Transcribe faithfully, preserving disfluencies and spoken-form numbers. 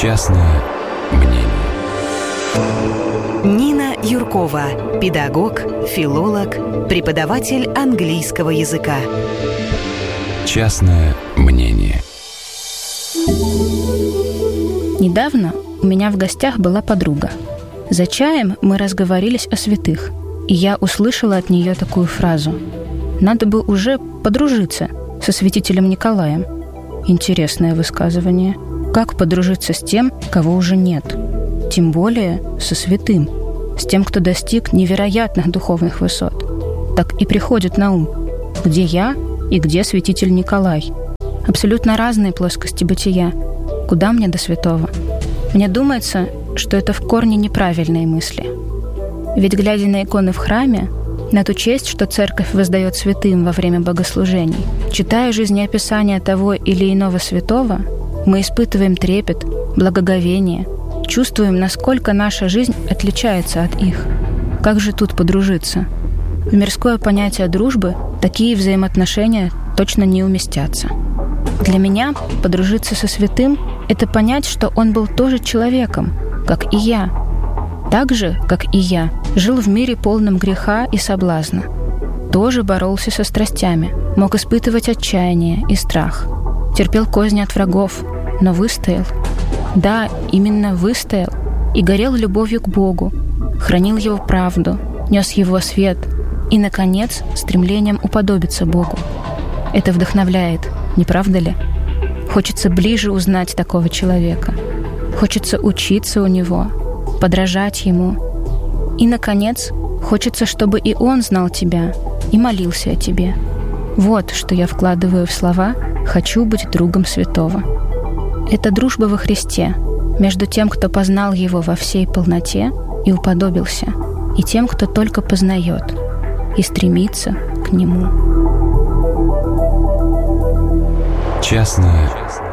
Частное мнение. Нина Юркова, педагог, филолог, преподаватель английского языка. Частное мнение. Недавно у меня в гостях была подруга. За чаем мы разговорились о святых, и я услышала от нее такую фразу: «Надо бы уже подружиться со святителем Николаем». Интересное высказывание. Как подружиться с тем, кого уже нет? Тем более со святым, с тем, кто достиг невероятных духовных высот. Так и приходит на ум: где я и где святитель Николай? Абсолютно разные плоскости бытия. Куда мне до святого? Мне думается, что это в корне неправильные мысли. Ведь, глядя на иконы в храме, на ту честь, что церковь воздает святым во время богослужений, читая жизнеописание того или иного святого, мы испытываем трепет, благоговение, чувствуем, насколько наша жизнь отличается от их. Как же тут подружиться? В мирское понятие дружбы такие взаимоотношения точно не уместятся. Для меня подружиться со святым — это понять, что он был тоже человеком, как и я. Так же, как и я, жил в мире полном греха и соблазна. Тоже боролся со страстями, мог испытывать отчаяние и страх. Терпел козни от врагов, но выстоял. Да, именно выстоял. И горел любовью к Богу, хранил Его правду, нес Его свет и, наконец, стремлением уподобиться Богу. Это вдохновляет, не правда ли? Хочется ближе узнать такого человека. Хочется учиться у него, подражать ему. И, наконец, хочется, чтобы и он знал тебя и молился о тебе. Вот что я вкладываю в слова «хочу быть другом святого». Это дружба во Христе между тем, кто познал Его во всей полноте и уподобился, и тем, кто только познает и стремится к Нему. Частное